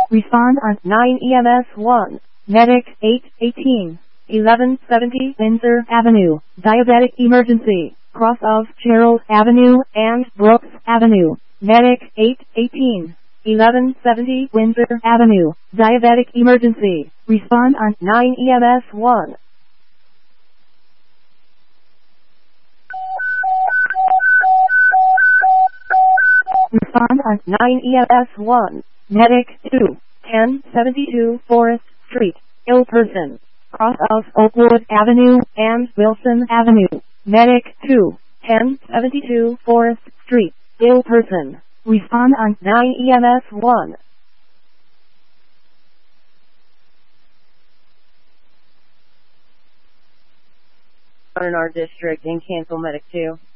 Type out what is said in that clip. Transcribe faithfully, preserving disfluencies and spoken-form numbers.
Respond on nine E M S one. Medic eight eighteen. eleven seventy Windsor Avenue. Diabetic emergency. Cross of Gerald Avenue and Brooks Avenue. Medic eight eighteen. eleven seventy Windsor Avenue. Diabetic emergency. Respond on nine E M S one. Respond on nine E M S one. Medic two. ten seventy-two Forest Street. Ill person. Cross of Oakwood Avenue and Wilson Avenue. Medic two. ten seventy-two Forest Street. Ill person. Respond on nine E M S one. In our district and cancel Medic two.